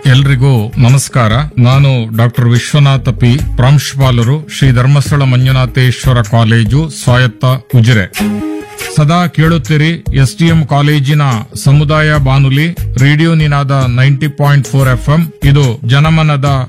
ಎಲ್ರಿಗೂ ನಮಸ್ಕಾರ. ನಾನು ಡಾಕ್ಟರ್ ವಿಶ್ವನಾಥ ಪಿ, ಪ್ರಾಂಶುಪಾಲರು, ಶ್ರೀ ಧರ್ಮಸ್ಥಳ ಮಂಜುನಾಥೇಶ್ವರ ಕಾಲೇಜು, ಸ್ವಾಯತ್ತ ಉಜಿರೆ. ಸದಾ ಕೇಳುತ್ತೀರಿ ಎಸ್ಟಿಎಂ ಕಾಲೇಜಿನ ಸಮುದಾಯ ಬಾನುಲಿ ರೇಡಿಯೋ ನಿನಾದ 90.4 FM. ಇದು ಜನಮನದ